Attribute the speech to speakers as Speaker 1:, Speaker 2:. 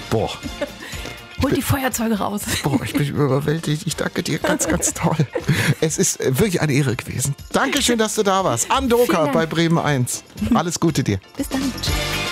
Speaker 1: Boah.
Speaker 2: Hol die Feuerzeuge raus.
Speaker 1: Boah, ich bin überwältigt. Ich danke dir ganz, ganz toll. Es ist wirklich eine Ehre gewesen. Dankeschön, dass du da warst. Andoka bei Bremen 1. Alles Gute dir.
Speaker 2: Bis dann. Tschüss.